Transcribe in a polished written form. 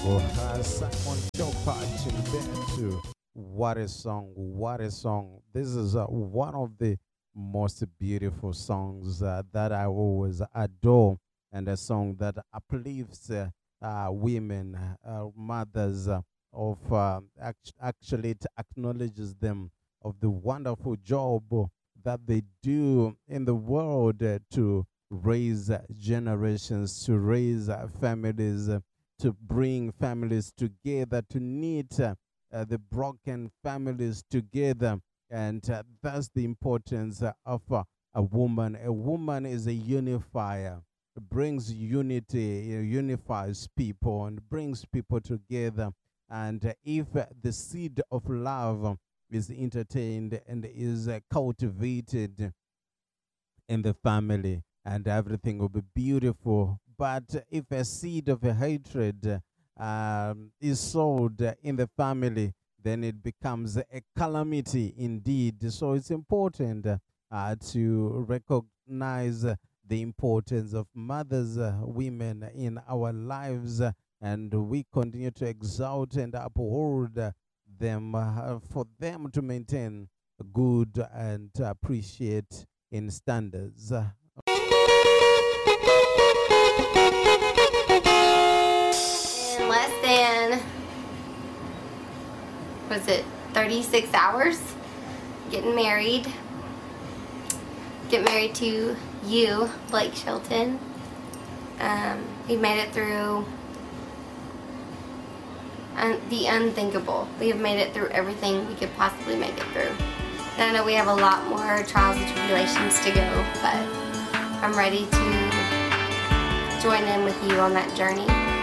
Simon Chopa Chimbetu. What a song! What a song! This is one of the most beautiful songs that I always adore, and a song that uplifts women, mothers, actually it acknowledges them of the wonderful job that they do in the world to raise generations, to raise families, to bring families together, to knit the broken families together. And that's the importance of a woman. A woman is a unifier. It brings unity, unifies people, and brings people together. And if the seed of love is entertained and is cultivated in the family, and everything will be beautiful. But if a seed of a hatred is sowed in the family, then it becomes a calamity indeed. So it's important to recognize the importance of mothers, women in our lives, and we continue to exalt and uphold them for them to maintain good and appreciate in standards. In less than, was it 36 hours? Getting married. Get married to you, Blake Shelton. We made it through the unthinkable. We have made it through everything we could possibly make it through. And I know we have a lot more trials and tribulations to go, but I'm ready to join in with you on that journey.